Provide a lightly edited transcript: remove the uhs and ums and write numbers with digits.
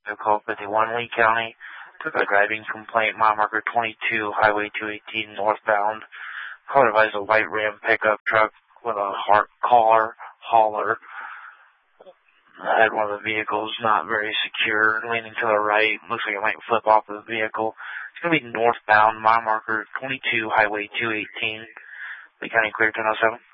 Call 51, Lee County. Took a driving complaint, mile marker 22, Highway 218, northbound. Call advised a white Ram pickup truck with a hauler. Had one of the vehicles not very secure, leaning to the right. Looks like it might flip off the vehicle. It's going to be northbound, mile marker 22, Highway 218, Lee County, clear 1007.